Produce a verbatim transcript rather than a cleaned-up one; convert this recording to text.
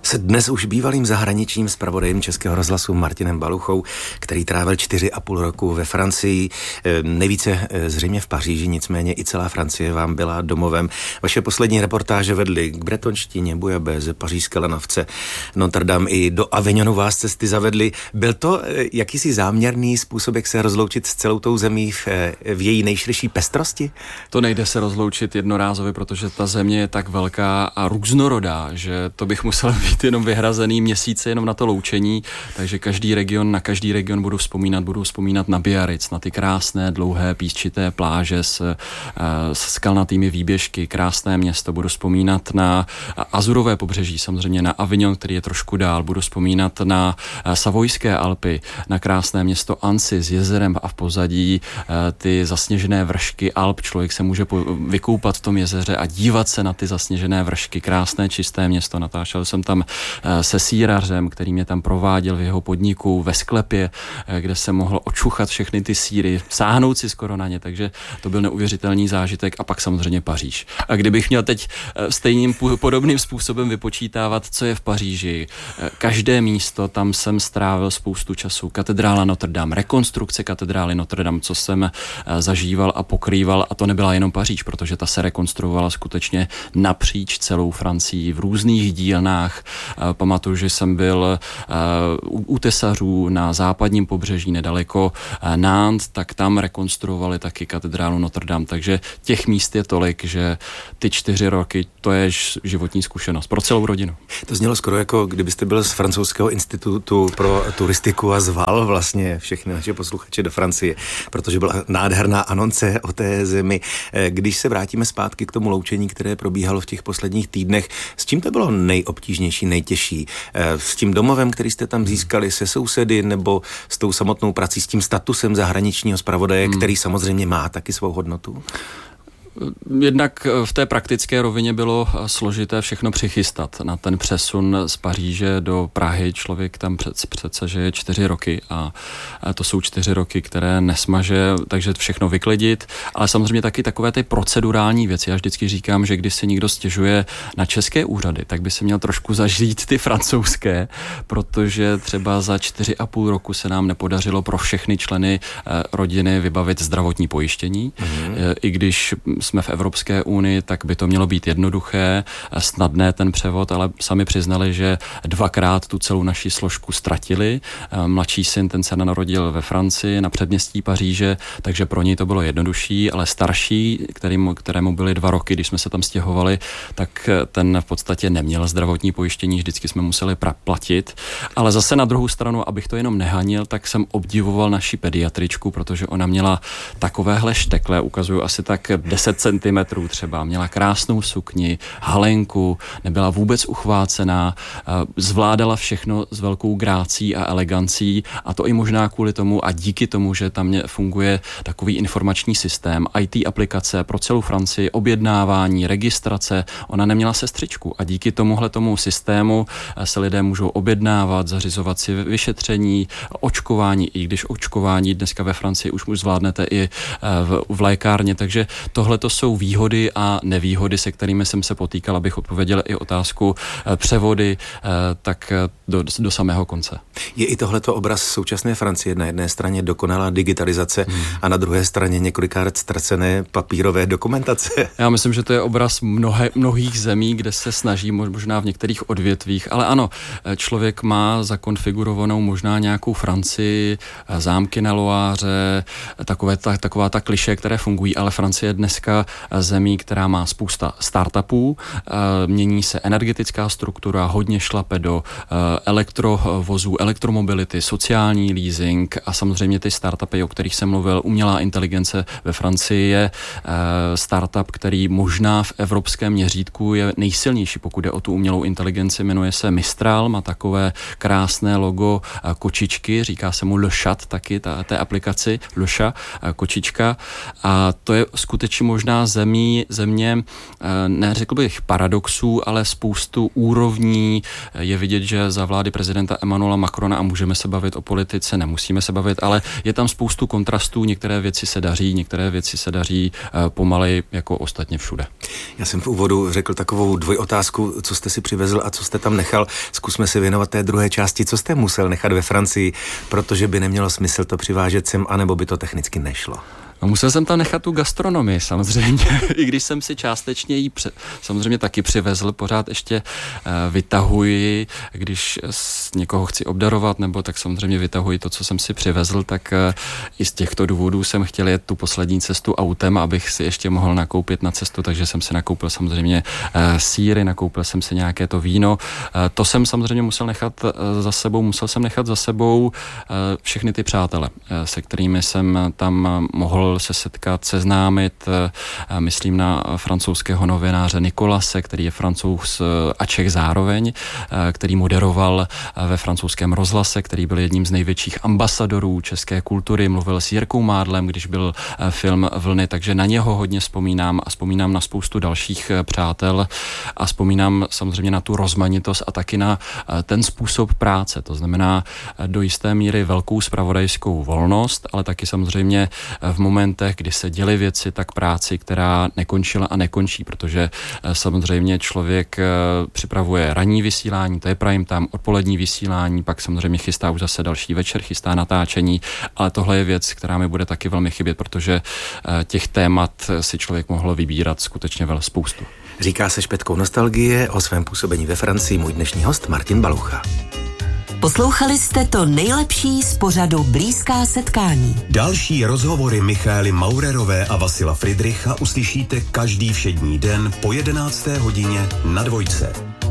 Se dnes už bývalým zahraničním zpravodajem Českého rozhlasu Martinem Baluchou, který trávil čtyři a půl roku ve Francii, nejvíce zřejmě v Paříži, nicméně i celá Francie vám byla domovem. Vaše poslední reportáže vedly k bretonštině, Bouillabaisse, pařížské lanovce, Notre Dame, i do Avignonu vás cesty zavedly. Byl to jakýsi záměrný způsob, jak se rozloučit s celou tou zemí v, v její nejširší pestrosti? To nejde se rozloučit jednorázově, protože ta země je tak velká a různorodá, že to bych musel být jenom vyhrazený měsíce jenom na to loučení, takže každý region, na každý region budu vzpomínat, budu vzpomínat na Biarritz, na ty krásné, dlouhé, písčité pláže s, s skalnatými výběžky, krásné město, budu vzpomínat na Azurové pobřeží, samozřejmě na Avignon, který je trošku dál, budu vzpomínat na Savojské Alpy, na krásné město Annecy s jezerem a v pozadí ty zasněžené vršky Alp, člověk se může vykoupat v tom jezeře a dívat se na ty zasněžené vršky, krásné čisté město. Natáčel jsem tam se sýrařem, který mě tam prováděl v jeho podniku ve sklepě, kde jsem mohl očuchat všechny ty sýry, sáhnout si skoro na ně, takže to byl neuvěřitelný zážitek. A pak samozřejmě Paříž. A kdybych měl teď stejným podobným způsobem vypočítávat, co je v Paříži, každé místo, tam jsem strávil spoustu času. Katedrála Notre Dame, rekonstrukce katedrály Notre Dame, co jsem zažíval a pokrýval, a to nebyla jenom Paříž, protože ta se rekonstruovala skutečně napříč celou Francii v různých dílnách. Pamatuju, že jsem byl u tesařů na západním pobřeží nedaleko Nantes, tak tam rekonstruovali taky katedrálu Notre Dame, takže těch míst je tolik, že ty čtyři roky, to je životní zkušenost pro celou rodinu. To znělo skoro jako kdybyste byl z francouzského institutu pro turistiku a zval vlastně všechny naše posluchače do Francie, protože byla nádherná anonce o té zemi. Když se vrátíme zpátky k tomu loučení, které probíhalo v těch posledních týdnech, s čím to bylo nejobtížnější, nejtěžší? S tím domovem, který jste tam získali, se sousedy, nebo s tou samotnou prací, s tím statusem zahraničního zpravodaje, hmm. který samozřejmě má taky svou hodnotu? Jednak v té praktické rovině bylo složité všechno přichystat na ten přesun z Paříže do Prahy. Člověk tam přece, přece že je čtyři roky a to jsou čtyři roky, které nesmaže, takže všechno vyklidit, ale samozřejmě taky takové ty procedurální věci. Já vždycky říkám, že když se někdo stěžuje na české úřady, tak by se měl trošku zažít ty francouzské, protože třeba za čtyři a půl roku se nám nepodařilo pro všechny členy rodiny vybavit zdravotní pojištění, mm-hmm. i když jsme v Evropské unii, tak by to mělo být jednoduché, snadné ten převod, ale sami přiznali, že dvakrát tu celou naši složku ztratili. Mladší syn, ten se narodil ve Francii, na předměstí Paříže, takže pro něj to bylo jednodušší, ale starší, kterému, kterému byly dva roky, když jsme se tam stěhovali, tak ten v podstatě neměl zdravotní pojištění, vždycky jsme museli pra- platit. Ale zase na druhou stranu, abych to jenom nehanil, tak jsem obdivoval naši pediatričku, protože ona měla takovéhle štekle, ukazuju asi tak deset centimetrů třeba, měla krásnou sukni, halenku, nebyla vůbec uchvácená, zvládala všechno s velkou grácí a elegancí, a to i možná kvůli tomu a díky tomu, že tam funguje takový informační systém, í té aplikace pro celou Francii, objednávání, registrace, ona neměla sestřičku a díky tomuhle tomu systému se lidé můžou objednávat, zařizovat si vyšetření, očkování, i když očkování dneska ve Francii už už zvládnete i v, v lékárně, takže tohle to jsou výhody a nevýhody, se kterými jsem se potýkal, abych odpověděl i otázku převody, tak do, do samého konce. Je i tohleto obraz současné Francie, na jedné straně dokonalá digitalizace hmm. a na druhé straně několikrát ztracené papírové dokumentace? Já myslím, že to je obraz mnohé, mnohých zemí, kde se snaží možná v některých odvětvích, ale ano, člověk má zakonfigurovanou možná nějakou Francii, zámky na Loáře, takové ta, taková ta klišé, které fungují, ale Francie je dneska zemí, která má spousta startupů, mění se energetická struktura, hodně šlape do elektrovozů, elektromobility, sociální leasing a samozřejmě ty startupy, o kterých jsem mluvil, umělá inteligence ve Francii je startup, který možná v evropském měřítku je nejsilnější, pokud jde o tu umělou inteligenci, jmenuje se Mistral, má takové krásné logo kočičky, říká se mu Le Chat taky, ta, té aplikaci Le Chat, kočička, a to je skutečně možná zemí, země, neřekl bych paradoxů, ale spoustu úrovní. Je vidět, že za vlády prezidenta Emmanuela Macrona, a můžeme se bavit o politice, nemusíme se bavit, ale je tam spoustu kontrastů, některé věci se daří, některé věci se daří pomalej jako ostatně všude. Já jsem v úvodu řekl takovou dvojotázku, co jste si přivezl a co jste tam nechal. Zkusme si věnovat té druhé části, co jste musel nechat ve Francii, protože by nemělo smysl to přivážet sem, anebo by to technicky nešlo. No, musel jsem tam nechat tu gastronomii samozřejmě, i když jsem si částečně ji pře- samozřejmě taky přivezl, pořád ještě uh, vytahuji, když s někoho chci obdarovat, nebo tak samozřejmě vytahuji to, co jsem si přivezl, tak uh, i z těchto důvodů jsem chtěl jet tu poslední cestu autem, abych si ještě mohl nakoupit na cestu, takže jsem si nakoupil samozřejmě uh, sýry, nakoupil jsem si nějaké to víno. Uh, to jsem samozřejmě musel nechat uh, za sebou, musel jsem nechat za sebou uh, všechny ty přátele, uh, se kterými jsem tam mohl se setkat, seznámit, myslím na francouzského novináře Nicolase, který je Francouz a Čech zároveň, který moderoval ve francouzském rozhlase, který byl jedním z největších ambasadorů české kultury, mluvil s Jirkou Mádlem, když byl film Vlny, takže na něho hodně vzpomínám a vzpomínám na spoustu dalších přátel a vzpomínám samozřejmě na tu rozmanitost a taky na ten způsob práce, to znamená do jisté míry velkou zpravodajskou volnost, ale taky samozřejmě v momentech, kdy se děly věci, tak práci, která nekončila a nekončí, protože samozřejmě člověk připravuje ranní vysílání, to je prime time, odpolední vysílání, pak samozřejmě chystá už zase další večer, chystá natáčení, ale tohle je věc, která mi bude taky velmi chybět, protože těch témat si člověk mohl vybírat skutečně velmi spoustu. Říká se špetkou nostalgie o svém působení ve Francii můj dnešní host Martin Balucha. Poslouchali jste to nejlepší z pořadu Blízká setkání. Další rozhovory Michaely Maurerové a Vasila Fridricha uslyšíte každý všední den po jedenácté hodině na Dvojce.